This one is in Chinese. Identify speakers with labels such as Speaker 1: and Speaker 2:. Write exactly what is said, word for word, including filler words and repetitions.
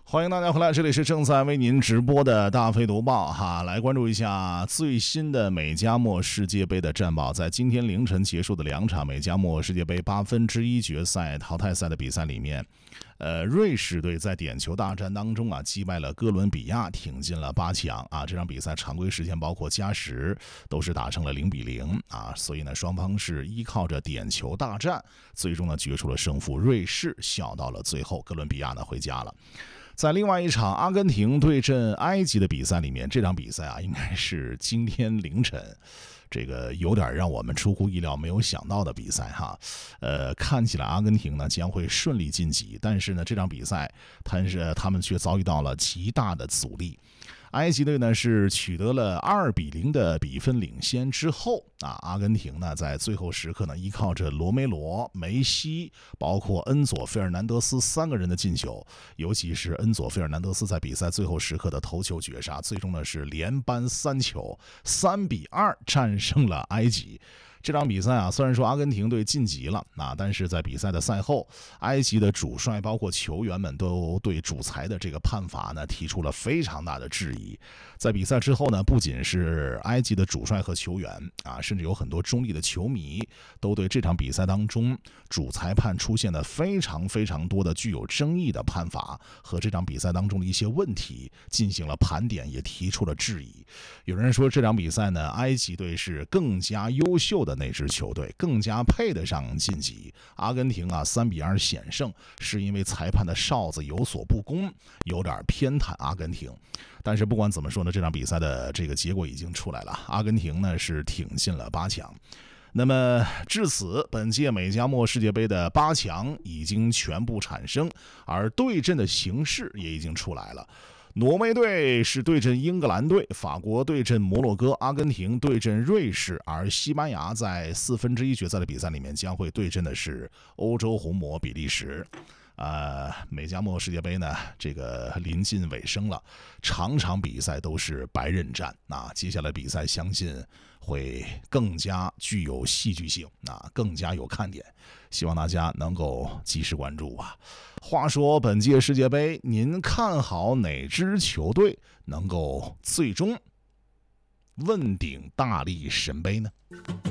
Speaker 1: 欢迎大家回来，这里是正在为您直播的大飞读报哈，来关注一下最新的美加墨世界杯的战报。在今天凌晨结束的两场美加墨世界杯八分之一决赛淘汰赛的比赛里面，呃，瑞士队在点球大战当中啊击败了哥伦比亚，挺进了八强啊。这场比赛常规时间包括加时都是打成了零比零啊，所以呢，双方是依靠着点球大战，最终呢决出了胜负。瑞士笑到了最后，哥伦比亚呢回家了。在另外一场阿根廷对阵埃及的比赛里面，这场比赛啊，应该是今天凌晨，这个有点让我们出乎意料、没有想到的比赛哈。呃，看起来阿根廷呢将会顺利晋级，但是呢，这场比赛，但是他们却遭遇到了极大的阻力。埃及队呢是取得了二比零的比分领先之后啊，阿根廷呢在最后时刻呢依靠着罗梅罗、梅西，包括恩佐·费尔南德斯三个人的进球，尤其是恩佐·费尔南德斯在比赛最后时刻的头球绝杀，最终呢是连扳三球，三比二战胜了埃及。这场比赛啊，虽然说阿根廷队晋级了啊，但是在比赛的赛后，埃及的主帅包括球员们都对主裁的这个判罚呢提出了非常大的质疑。在比赛之后呢，不仅是埃及的主帅和球员啊，甚至有很多中立的球迷都对这场比赛当中主裁判出现的非常非常多的具有争议的判罚和这场比赛当中的一些问题进行了盘点，也提出了质疑。有人说这场比赛呢，埃及队是更加优秀的那支球队，更加配得上晋级。阿根廷啊三比二险胜，是因为裁判的哨子有所不公，有点偏袒阿根廷。但是不管怎么说呢，这场比赛的这个结果已经出来了，阿根廷呢是挺进了八强。那么至此，本届美加墨世界杯的八强已经全部产生，而对阵的形势也已经出来了。挪威队是对阵英格兰队，法国对阵摩洛哥，阿根廷对阵瑞士，而西班牙在四分之一决赛的比赛里面将会对阵的是欧洲红魔比利时。呃，美加墨世界杯呢，这个临近尾声了，场场比赛都是白刃战啊。接下来比赛相信会更加具有戏剧性啊，更加有看点，希望大家能够及时关注吧。话说本届世界杯，您看好哪支球队能够最终问鼎大力神杯呢？